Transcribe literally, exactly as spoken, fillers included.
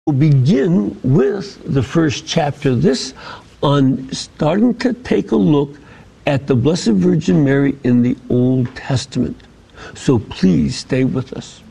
We'll begin with the first chapter of this on starting to take a look at the Blessed Virgin Mary in the Old Testament. So please stay with us.